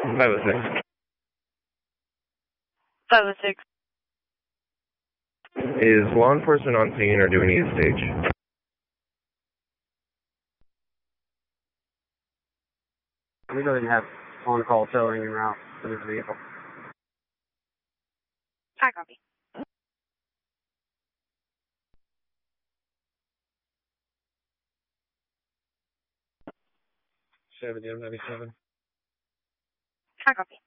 506. 506. Is law enforcement on scene or do we need a stage? We don't have on-call towing en route for this vehicle. I copy. 70 M97. I copy.